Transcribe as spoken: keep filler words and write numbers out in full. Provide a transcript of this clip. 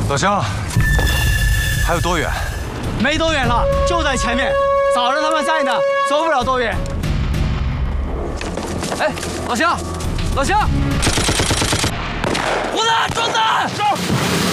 老乡，还有多远？ 没多远了，就在前面。早上他们在呢，走不了多远。哎，老乡，老乡，胡子，壮子，上！